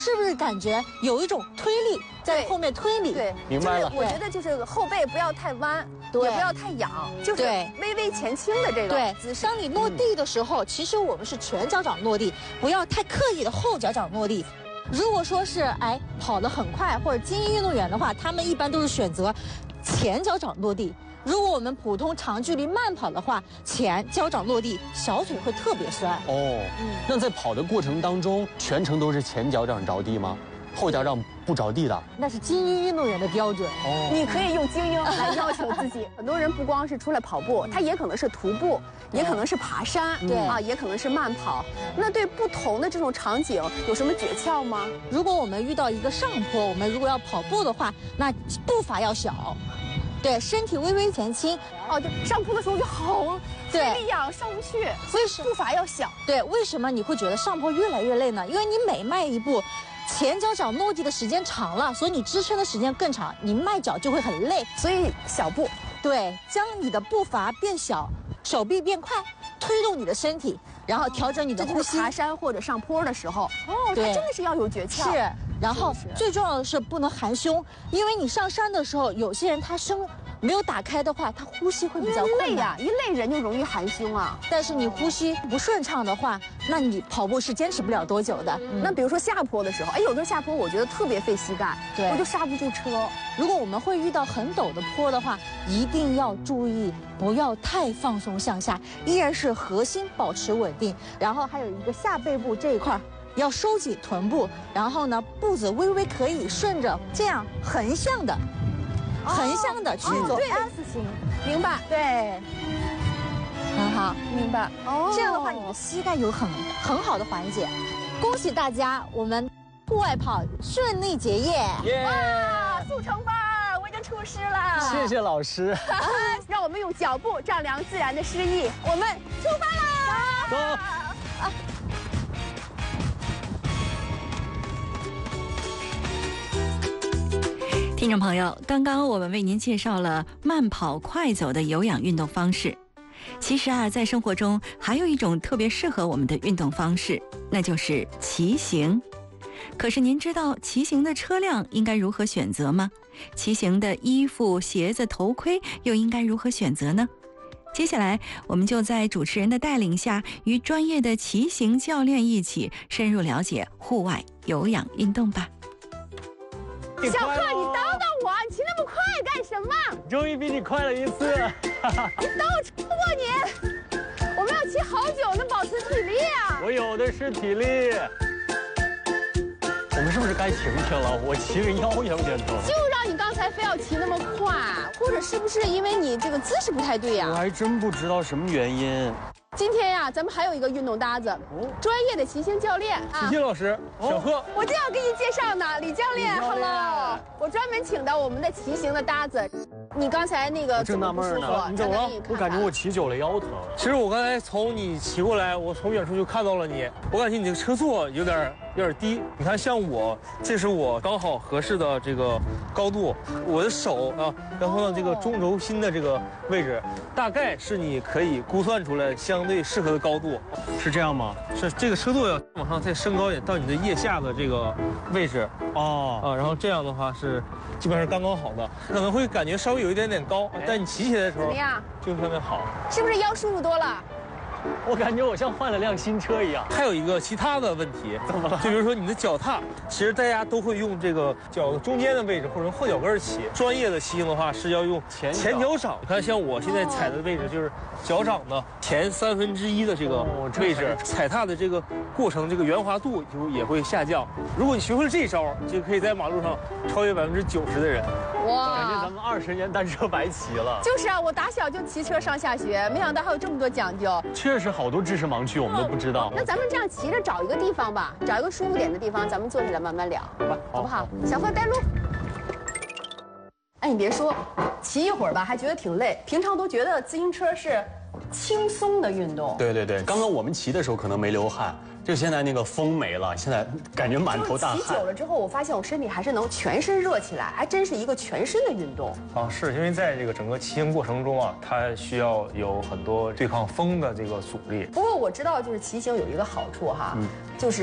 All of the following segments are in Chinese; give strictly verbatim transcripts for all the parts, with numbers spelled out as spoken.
是不是感觉有一种推力在后面推你？ 对， 明白了。 就是我觉得就是后背不要太弯， 对， 也不要太仰，就是微微前倾的这个姿势。 当你落地的时候，其实我们是全脚掌落地，不要太刻意的后脚掌落地。如果说是哎跑得很快或者精英运动员的话，他们一般都是选择前脚掌落地。如果我们普通长距离慢跑的话，前脚掌落地，小腿会特别酸。 哦，嗯，那在跑的过程当中，全程都是前脚掌着地吗？后脚掌不着地的？ 那是精英运动员的标准。 哦，你可以用精英来要求自己。很多人不光是出来跑步，他也可能是徒步，也可能是爬山，对啊，也可能是慢跑。那对不同的这种场景有什么诀窍吗？ 如果我们遇到一个上坡，我们如果要跑步的话，那步伐要小。对，身体微微前倾， 哦，就上坡的时候就好费力呀，上不去，所以步伐要小。 对，为什么你会觉得上坡越来越累呢？因为你每迈一步，前脚掌落地的时间长了，所以你支撑的时间更长，你迈脚就会很累。 所以小步， 对，将你的步伐变小，手臂变快，推动你的身体，然后调整你的呼吸。 爬山或者上坡的时候，哦，它真的是要有诀窍。 是。然后最重要的是不能含胸，因为你上山的时候，有些人他胸没有打开的话，他呼吸会比较累呀，一累人就容易含胸啊。 但是你呼吸不顺畅的话，那你跑步是坚持不了多久的。 嗯、那比如说下坡的时候，哎，有的下坡我觉得特别费膝盖， 对， 我就刹不住车。 如果我们会遇到很陡的坡的话，一定要注意不要太放松向下，依然是核心保持稳定，然后还有一个下背部这一块。要收紧臀部，然后呢，步子微微可以顺着这样横向的，哦、横向的去做 S 型， 明白？ 对，很好， 明白。 哦，这样的话，你的膝盖有很很好的缓解。恭喜大家，我们户外跑顺利结业！ 耶！ 哇，速成班我已经出师了。 谢谢老师。 让我们用脚步丈量自然的诗意，我们出发啦！ 走。啊听众朋友，刚刚我们为您介绍了慢跑、快走的有氧运动方式。其实啊，在生活中还有一种特别适合我们的运动方式，那就是骑行。可是您知道骑行的车辆应该如何选择吗？骑行的衣服、鞋子、头盔又应该如何选择呢？接下来，我们就在主持人的带领下，与专业的骑行教练一起深入了解户外有氧运动吧。 小贺，你等等我，你骑那么快干什么？ 终于比你快了一次。 你等我超过你，我们要骑好久能保持体力啊！ 我有的是体力。我们是不是该停停了？我骑着腰也有点疼。 就让你刚才非要骑那么快，或者是不是因为你这个姿势不太对呀？ 我还真不知道什么原因。 今天呀，咱们还有一个运动搭子，专业的骑行教练啊， 齐鑫老师，小贺， 我正要给你介绍呢，李教练 ，Hello， 我专门请到我们的骑行的搭子。你刚才那个正纳闷呢， 你怎么了？我感觉我骑久了腰疼。其实我刚才从你骑过来，我从远处就看到了你，我感觉你这个车座有点有点低。你看，像我，这是我刚好合适的这个高度，我的手啊要放到这个中轴心的这个位置，大概是你可以估算出来相对适合的高度，是这样吗？是这个车座要往上再升高一点，到你的腋下的这个位置哦啊，然后这样的话是基本上刚刚好的，可能会感觉稍微有一点点高，但你骑起来的时候怎么样？ 就特别好， 是不是腰舒服多了？ 我感觉我像换了辆新车一样。 还有一个其他的问题， 怎么了？ 就比如说你的脚踏，其实大家都会用这个脚中间的位置或者后脚跟骑。专业的骑行的话是要用前前脚掌。你看，像我现在踩的位置就是脚掌的前三分之一的这个位置，踩踏的这个过程，这个圆滑度就也会下降。如果你学会了这一招，就可以在马路上超越百分之九十的人。 哇，感觉咱们二十年单车白骑了。 就是啊，我打小就骑车上下学，没想到还有这么多讲究。 确实好多知识盲区我们都不知道。 那咱们这样骑着找一个地方吧，找一个舒服点的地方，咱们坐下来慢慢聊，好吧？好不好？小贺带路。哎，你别说，骑一会儿吧，还觉得挺累。平常都觉得自行车是轻松的运动。 对对对，刚刚我们骑的时候可能没流汗。就现在那个风没了，现在感觉满头大汗。 骑久了之后，我发现我身体还是能全身热起来，还真是一个全身的运动。 啊，是因为在这个整个骑行过程中啊，它需要有很多对抗风的这个阻力。 不过我知道，就是骑行有一个好处哈，嗯、就是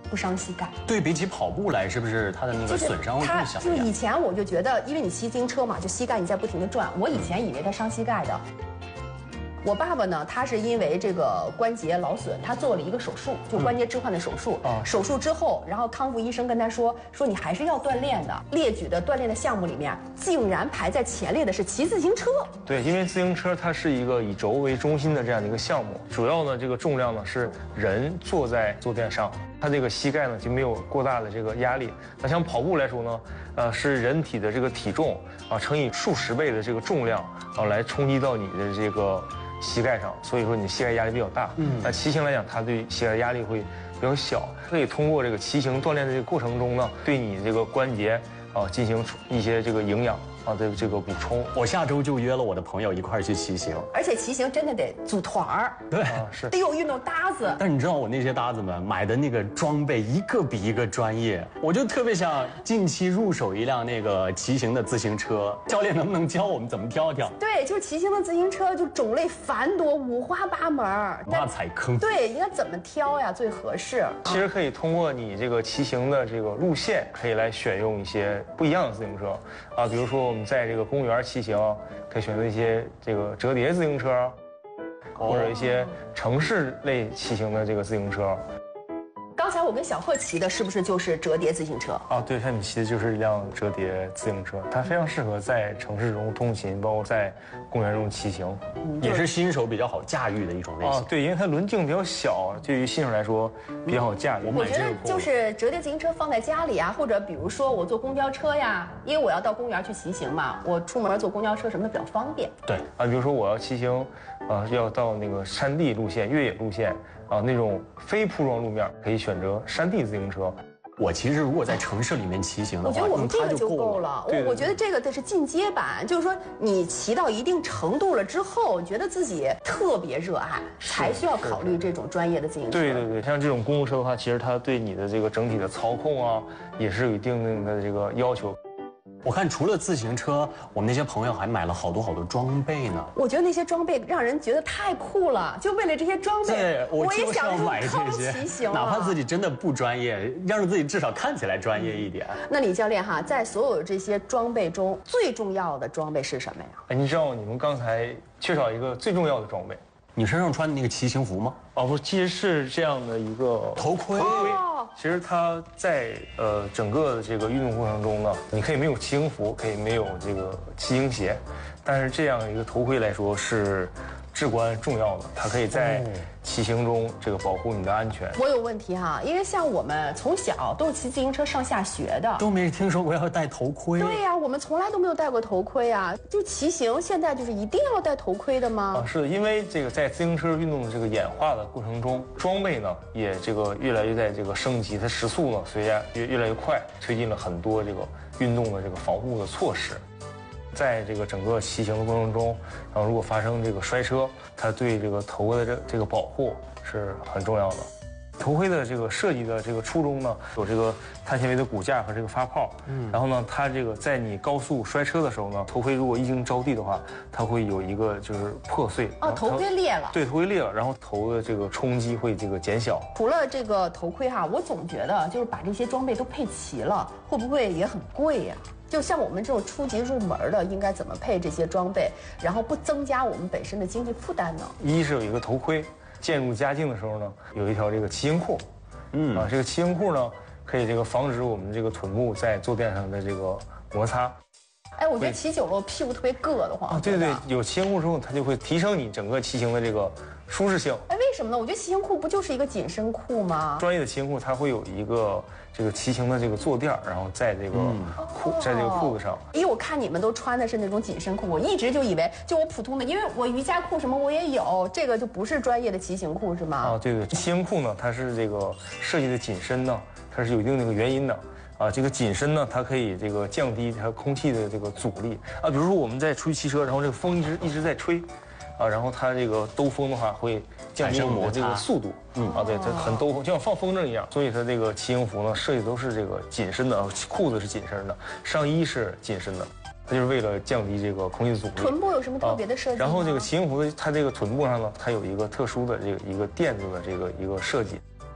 不伤膝盖。 对比起跑步来，是不是它的那个损伤会更小一点？ 就是以前我就觉得，因为你骑自行车嘛，就膝盖你在不停的转，我以前以为它伤膝盖的。我爸爸呢，他是因为这个关节劳损，他做了一个手术，就关节置换的手术。 嗯、 手术之后，然后康复医生跟他说，说你还是要锻炼的。列举的锻炼的项目里面，竟然排在前列的是骑自行车。 对，因为自行车它是一个以轴为中心的这样的一个项目，主要呢这个重量呢是人坐在坐垫上，它这个膝盖呢就没有过大的这个压力。那像跑步来说呢，呃是人体的这个体重啊乘以数十倍的这个重量啊来冲击到你的这个膝盖上，所以说你膝盖压力比较大。嗯，那骑行来讲，它对膝盖压力会比较小，可以通过这个骑行锻炼的这个过程中呢，对你这个关节啊进行一些这个营养啊的这个补充。 我下周就约了我的朋友一块儿去骑行， 而且骑行真的得组团儿， 对， 啊是得有运动搭子。 但是你知道我那些搭子们买的那个装备一个比一个专业，我就特别想近期入手一辆那个骑行的自行车，教练能不能教我们怎么挑挑？ 对，就是骑行的自行车就种类繁多，五花八门儿， 不怕踩坑。 对，应该怎么挑呀最合适？ 其实可以通过你这个骑行的这个路线，可以来选用一些不一样的自行车啊，比如说我们在这个公园骑行，可以选择一些这个折叠自行车，或者一些城市类骑行的这个自行车。 刚才我跟小贺骑的是不是就是折叠自行车？ 啊，对，像你骑的就是一辆折叠自行车，它非常适合在城市中通勤，包括在公园中骑行， 也是新手比较好驾驭的一种类型。 啊，对，因为它轮径比较小，对于新手来说比较好驾驭。 我觉得就是折叠自行车放在家里啊，或者比如说我坐公交车呀，因为我要到公园去骑行嘛，我出门坐公交车什么的比较方便。 对啊，比如说我要骑行，啊，要到那个山地路线、越野路线。啊，那种非铺装路面可以选择山地自行车。 我其实如果在城市里面骑行的话， 我觉得我们这个就够了。 了。我我觉得这个的是进阶版，就是说你骑到一定程度了之后，觉得自己特别热爱，才需要考虑这种专业的自行车。 对对对，像这种公路车的话，其实它对你的这个整体的操控啊，也是有一定的这个要求。 我看除了自行车，我们那些朋友还买了好多好多装备呢。 我觉得那些装备让人觉得太酷了，就为了这些装备， 对，我也想买这些， 骑行， 哪怕自己真的不专业，让自己至少看起来专业一点。 那李教练哈，在所有这些装备中，最重要的装备是什么呀？ 哎，你知道你们刚才缺少一个最重要的装备， 你身上穿的那个骑行服吗？ 哦，不，其实是这样的一个头盔。 头盔。其实它在呃整个的这个运动过程中呢，你可以没有骑行服，可以没有这个骑行鞋，但是这样一个头盔来说是至关重要的，它可以在骑行中这个保护你的安全。 我有问题哈，因为像我们从小都是骑自行车上下学的， 都没听说过要戴头盔。 对呀，我们从来都没有戴过头盔啊。就骑行现在就是一定要戴头盔的吗？ 啊，是的，因为这个在自行车运动的这个演化的过程中，装备呢也这个越来越在这个升级，它时速呢随着越越来越快，推进了很多这个运动的这个防护的措施。在这个整个骑行的过程中，然后如果发生这个摔车，它对这个头盔的这这个保护是很重要的。头盔的这个设计的这个初衷呢，有这个碳纤维的骨架和这个发泡，嗯，然后呢，它这个在你高速摔车的时候呢，头盔如果一经着地的话，它会有一个就是破碎。 哦，头盔裂了。 对，头盔裂了，然后头的这个冲击会这个减小。 除了这个头盔哈，我总觉得就是把这些装备都配齐了，会不会也很贵呀？就像我们这种初级入门的，应该怎么配这些装备，然后不增加我们本身的经济负担呢？ 一是有一个头盔，渐入佳境的时候呢，有一条这个骑行裤，嗯啊，这个骑行裤呢可以这个防止我们这个臀部在坐垫上的这个摩擦。 哎，我觉得骑久了我屁股特别硌得慌。 啊，对对，有骑行裤之后，它就会提升你整个骑行的这个舒适性。 哎，为什么呢？我觉得骑行裤不就是一个紧身裤吗？ 专业的骑行裤它会有一个这个骑行的这个坐垫，然后在这个裤、嗯、在这个裤子上。 因为我看你们都穿的是那种紧身裤，我一直就以为就我普通的，因为我瑜伽裤什么我也有，这个就不是专业的骑行裤是吗？ 啊，对对，骑行裤呢，它是这个设计的紧身呢，它是有一定那个原因的。啊，这个紧身呢，它可以这个降低它空气的这个阻力啊。比如说我们在出去骑车，然后这个风一直一直在吹，啊，然后它这个兜风的话会降低我们的这个速度，嗯啊，对，它很兜风，就像放风筝一样。所以它这个骑行服呢，设计都是这个紧身的，裤子是紧身的，上衣是紧身的，它就是为了降低这个空气阻力。 臀部有什么特别的设计？ 然后这个骑行服的它这个臀部上呢，它有一个特殊的这个一个垫子的这个一个设计。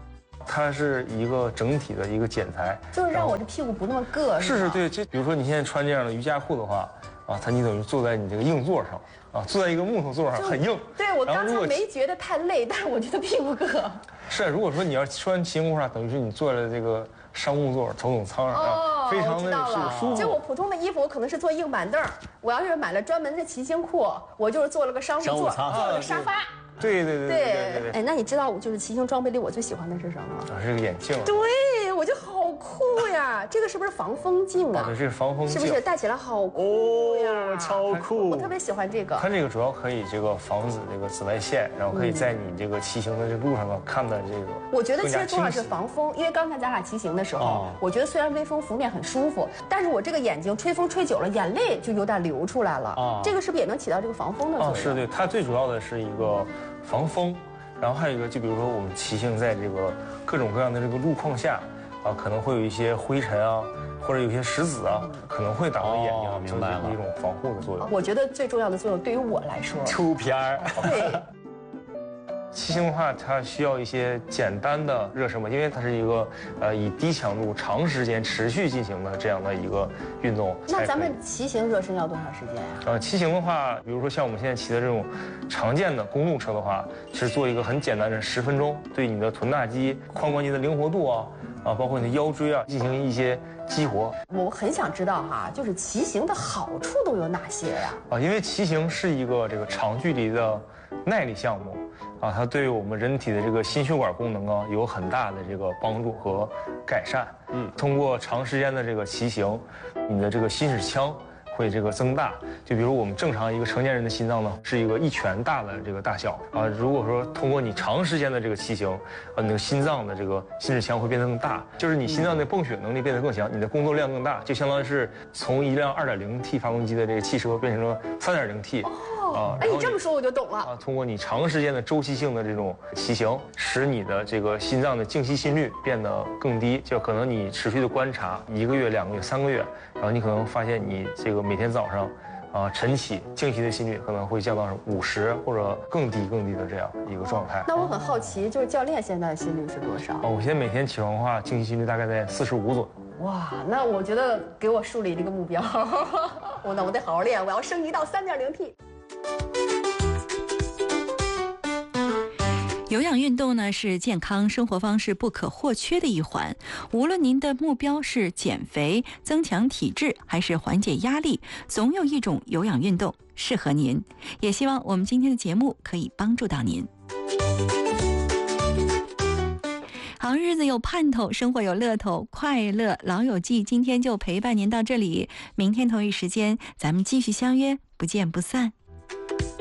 它是一个整体的一个剪裁， 就是让我这屁股不那么硌。 是是，对，这比如说你现在穿这样的瑜伽裤的话，啊，它你等于坐在你这个硬座上，啊，坐在一个木头座上，很硬。 对，我刚才没觉得太累，但是我觉得屁股硌。 是，如果说你要穿骑行裤上，等于是你坐在这个商务座、头等舱上，哦，非常的舒服。 就我普通的衣服，我可能是坐硬板凳，我要是买了专门的骑行裤，我就是坐了个商务座，坐了个沙发。 对对对对对对。 哎，那你知道我就是骑行装备里我最喜欢的是什么？ 啊，是个眼镜。 对，我觉得好酷呀！这个是不是防风镜啊？ 对，这是防风镜， 是不是戴起来好酷呀？ 超酷！ 我特别喜欢这个。 它这个主要可以这个防止这个紫外线，然后可以在你这个骑行的这路上呢看的这个。 我觉得其实主要是防风，因为刚才咱俩骑行的时候，我觉得虽然微风拂面很舒服，但是我这个眼睛吹风吹久了，眼泪就有点流出来了。啊，这个是不是也能起到这个防风的作用？ 啊，是对，它最主要的是一个防风。然后还有一个，就比如说我们骑行在这个各种各样的这个路况下，啊，可能会有一些灰尘啊，或者有些石子啊，可能会打到眼睛， 明白了， 一种防护的作用。 我觉得最重要的作用对于我来说， 出片儿。 对。 骑行的话，它需要一些简单的热身嘛，因为它是一个呃以低强度、长时间持续进行的这样的一个运动。 那咱们骑行热身要多长时间呀？ 呃，骑行的话，比如说像我们现在骑的这种常见的公路车的话，其实做一个很简单的十分钟，对你的臀大肌、髋关节的灵活度啊，啊，包括你的腰椎啊，进行一些激活。 我很想知道哈，就是骑行的好处都有哪些呀？ 啊，因为骑行是一个这个长距离的耐力项目。啊，它对于我们人体的这个心血管功能啊有很大的这个帮助和改善。嗯，通过长时间的这个骑行，你的这个心室腔会这个增大。就比如我们正常一个成年人的心脏呢，是一个一拳大的这个大小啊。如果说通过你长时间的这个骑行，啊，你的心脏的这个心室腔会变得更大，就是你心脏的泵血能力变得更强，你的工作量更大，就相当于是从一辆 二点零 T 发动机的这个汽车变成了 三点零 T。 啊，哎，你这么说我就懂了啊！通过你长时间的周期性的这种骑行，使你的这个心脏的静息心率变得更低。就可能你持续的观察一个月、两个月、三个月，然后你可能发现你这个每天早上，啊晨起静息的心率可能会降到五十或者更低更低的这样一个状态。 那我很好奇，就是教练现在的心率是多少？ 哦，我现在每天起床的话，静息心率大概在四十五左右。 哇，那我觉得给我树立了一个目标，我那我得好好练，我要升级到 三点零 T。 有氧运动呢是健康生活方式不可或缺的一环，无论您的目标是减肥、增强体质还是缓解压力，总有一种有氧运动适合您。也希望我们今天的节目可以帮助到您。好日子有盼头，生活有乐头，快乐老友记今天就陪伴您到这里，明天同一时间咱们继续相约，不见不散。